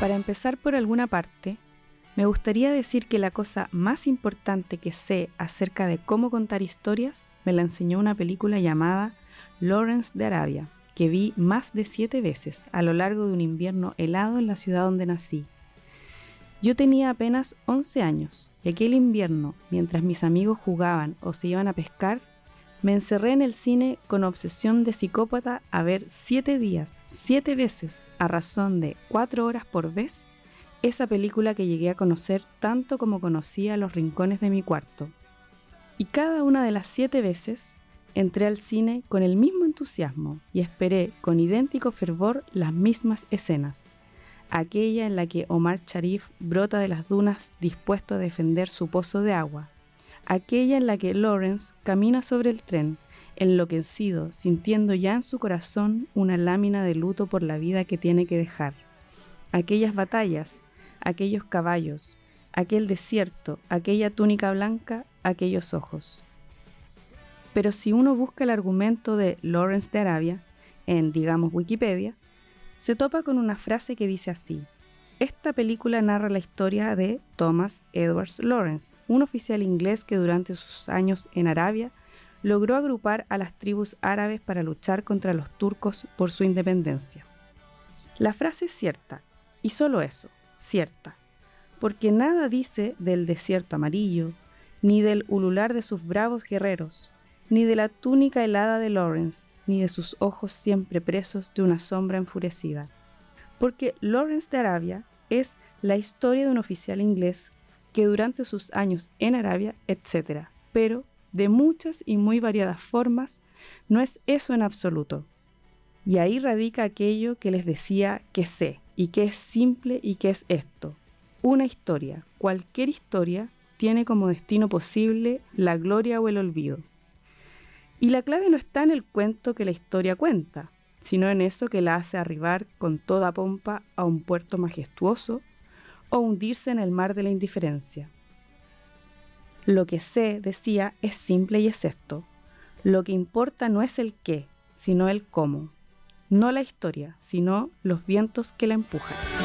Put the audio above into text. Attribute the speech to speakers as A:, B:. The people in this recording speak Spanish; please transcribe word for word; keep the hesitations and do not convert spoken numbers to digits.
A: Para empezar por alguna parte, me gustaría decir que la cosa más importante que sé acerca de cómo contar historias me la enseñó una película llamada Lawrence de Arabia, que vi más de siete veces a lo largo de un invierno helado en la ciudad donde nací. Yo tenía apenas once años y aquel invierno, mientras mis amigos jugaban o se iban a pescar, me encerré en el cine con obsesión de psicópata a ver siete días, siete veces, a razón de cuatro horas por vez, esa película que llegué a conocer tanto como conocía los rincones de mi cuarto. Y cada una de las siete veces entré al cine con el mismo entusiasmo y esperé con idéntico fervor las mismas escenas. Aquella en la que Omar Sharif brota de las dunas dispuesto a defender su pozo de agua. Aquella en la que Lawrence camina sobre el tren, enloquecido, sintiendo ya en su corazón una lámina de luto por la vida que tiene que dejar. Aquellas batallas, aquellos caballos, aquel desierto, aquella túnica blanca, aquellos ojos. Pero si uno busca el argumento de Lawrence de Arabia, en, digamos, Wikipedia, se topa con una frase que dice así: esta película narra la historia de Thomas Edwards Lawrence, un oficial inglés que durante sus años en Arabia logró agrupar a las tribus árabes para luchar contra los turcos por su independencia. La frase es cierta, y solo eso, cierta, porque nada dice del desierto amarillo, ni del ulular de sus bravos guerreros, ni de la túnica helada de Lawrence, ni de sus ojos siempre presos de una sombra enfurecida. Porque Lawrence de Arabia es la historia de un oficial inglés que durante sus años en Arabia, etcétera, pero de muchas y muy variadas formas, no es eso en absoluto. Y ahí radica aquello que les decía que sé, y que es simple y que es esto. Una historia, cualquier historia, tiene como destino posible la gloria o el olvido. Y la clave no está en el cuento que la historia cuenta, sino en eso que la hace arribar con toda pompa a un puerto majestuoso o hundirse en el mar de la indiferencia. Lo que sé, decía, es simple y es esto. Lo que importa no es el qué, sino el cómo. No la historia, sino los vientos que la empujan.